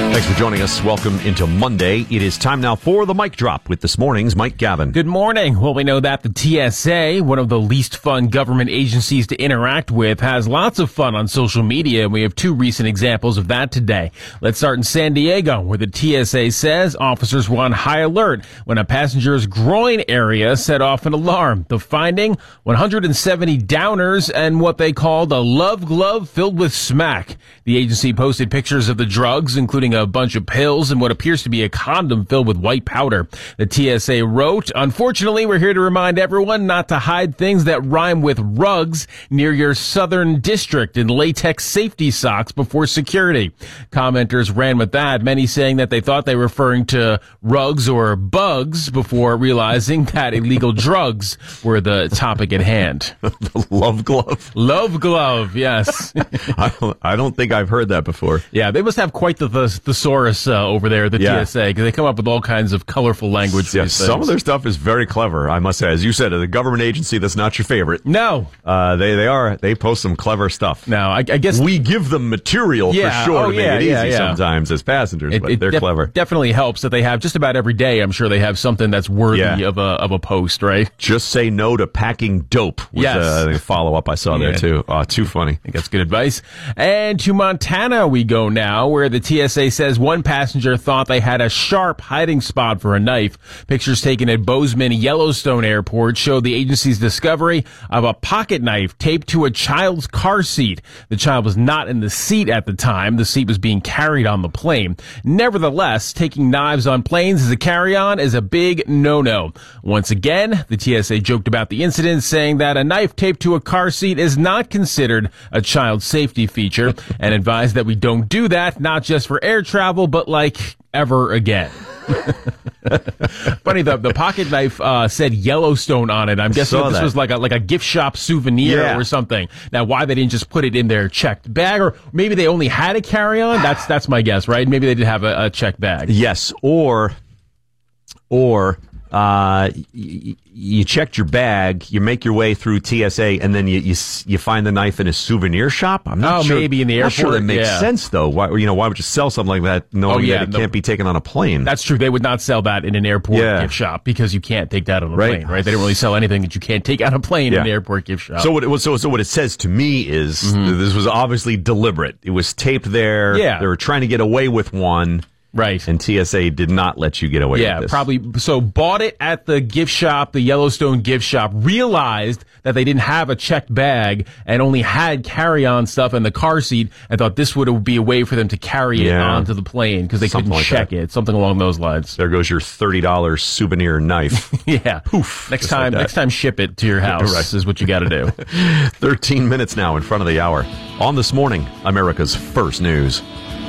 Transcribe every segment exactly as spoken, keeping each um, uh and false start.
Thanks for joining us. Welcome into Monday. It is time now for the Mic Drop with this morning's Mike Gavin. Good morning. Well, we know that the T S A, one of the least fun government agencies to interact with, has lots of fun on social media, and we have two recent examples of that today. Let's start in San Diego, where the T S A says officers were on high alert when a passenger's groin area set off an alarm. The finding, one hundred seventy downers and what they called a love glove filled with smack. The agency posted pictures of the drugs, including a bunch of pills and what appears to be a condom filled with white powder. The T S A wrote, "Unfortunately, we're here to remind everyone not to hide things that rhyme with rugs near your southern district in latex safety socks before security." Commenters ran with that, many saying that they thought they were referring to rugs or bugs before realizing that illegal drugs were the topic at hand. The love glove? Love glove, yes. I, don't, I don't think I've heard that before. Yeah, they must have quite the, the thesaurus uh, over there, the yeah. T S A, because they come up with all kinds of colorful language. Yeah, some of their stuff is very clever, I must say. As you said, a government agency that's not your favorite. No. Uh, they they are. They post some clever stuff. Now, I, I guess... We give them material yeah, for sure oh, to make yeah, it easy yeah, yeah. sometimes as passengers, it, but it they're def- clever. Definitely helps that they have just about every day, I'm sure they have something that's worthy yeah. of a of a post, right? Just say no to packing dope was yes. uh, the follow-up I saw yeah. there, too. Oh, too funny. I think that's good advice. And to Montana we go now, where the T S A says one passenger thought they had a sharp hiding spot for a knife. Pictures taken at Bozeman Yellowstone Airport show the agency's discovery of a pocket knife taped to a child's car seat. The child was not in the seat at the time. The seat was being carried on the plane. Nevertheless, taking knives on planes as a carry-on is a big no-no. Once again, the T S A joked about the incident, saying that a knife taped to a car seat is not considered a child safety feature, and advised that we don't do that, not just for air travel, but like ever again. Funny, the the pocket knife uh, said Yellowstone on it. I'm guessing this that. was like a like a gift shop souvenir yeah. or something. Now, why they didn't just put it in their checked bag, or maybe they only had a carry-on? That's that's my guess, right? Maybe they did have a, a checked bag. Yes, or or. Uh, y- you checked your bag, you make your way through T S A, and then you you, you find the knife in a souvenir shop. I'm not oh, sure. maybe in the airport. I'm not sure that makes yeah. sense, though. Why you know why would you sell something like that knowing oh, yeah, that it no, can't be taken on a plane? That's true. They would not sell that in an airport yeah. gift shop because you can't take that on a right. plane, right? They don't really sell anything that you can't take on a plane yeah. in an airport gift shop. So what it was, so so what it says to me is mm-hmm. this was obviously deliberate. It was taped there. Yeah. They were trying to get away with one. Right. And T S A did not let you get away yeah, with this. Yeah, probably. So bought it at the gift shop, the Yellowstone gift shop, realized that they didn't have a checked bag and only had carry-on stuff in the car seat, and thought this would be a way for them to carry yeah. it onto the plane because they Something couldn't like check that. it. Something along those lines. There goes your thirty dollars souvenir knife. yeah. Poof. Next time, like next time ship it to your house right. is what you got to do. thirteen minutes now in front of the hour. On This Morning, America's First News.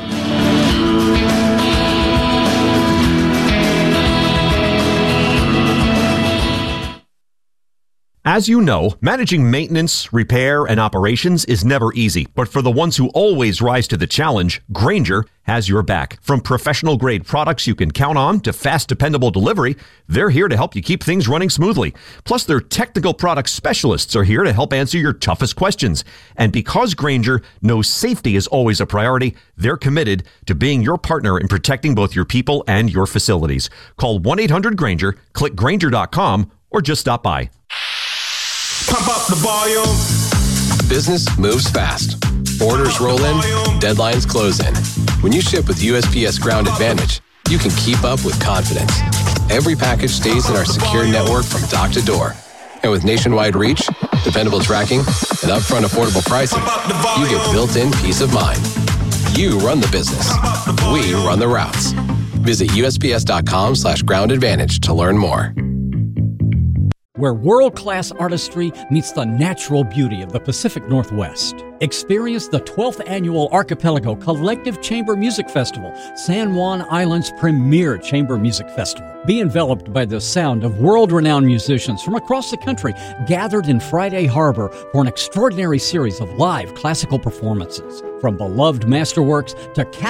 As you know, managing maintenance, repair, and operations is never easy. But for the ones who always rise to the challenge, Grainger has your back. From professional-grade products you can count on to fast, dependable delivery, they're here to help you keep things running smoothly. Plus, their technical product specialists are here to help answer your toughest questions. And because Grainger knows safety is always a priority, they're committed to being your partner in protecting both your people and your facilities. Call one eight hundred Grainger, click Grainger dot com, or just stop by. Pump up the volume. Business moves fast. Orders roll in, deadlines close in. When you ship with U S P S Ground Advantage, you can keep up with confidence. Every package stays in our secure network from dock to door. And with nationwide reach, dependable tracking, and upfront affordable pricing, you get built-in peace of mind. You run the business. We run the routes. Visit U S P S dot com slash ground advantage to learn more. Where world-class artistry meets the natural beauty of the Pacific Northwest. Experience the twelfth Annual Archipelago Collective Chamber Music Festival, San Juan Island's premier chamber music festival. Be enveloped by the sound of world-renowned musicians from across the country gathered in Friday Harbor for an extraordinary series of live classical performances. From beloved masterworks to cap